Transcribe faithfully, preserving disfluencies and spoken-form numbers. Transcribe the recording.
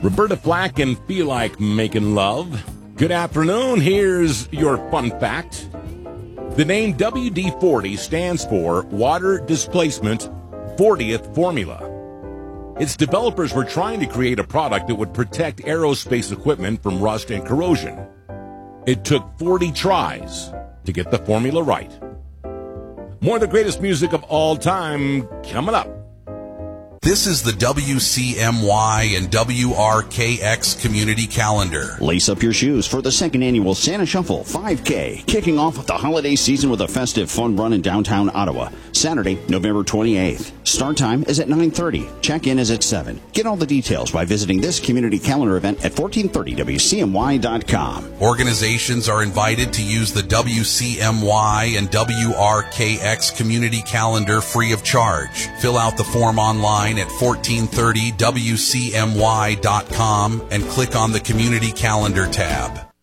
Roberta Flack and Feel Like Making Love. Good afternoon. Here's your fun fact. The name W D forty stands for Water Displacement fortieth Formula. Its developers were trying to create a product that would protect aerospace equipment from rust and corrosion. It took forty tries to get the formula right. More of the greatest music of all time coming up. This is the W C M Y and W R K X community calendar. Lace up your shoes for the second annual Santa Shuffle five K, kicking off the holiday season with a festive fun run in downtown Ottawa. Saturday, November twenty-eighth. Start time is at nine thirty. Check-in is at seven. Get all the details by visiting this community calendar event at fourteen thirty W C M Y dot com. Organizations are invited to use the W C M Y and W R K X community calendar free of charge. Fill out the form online at fourteen thirty W C M Y dot com and click on the Community Calendar tab.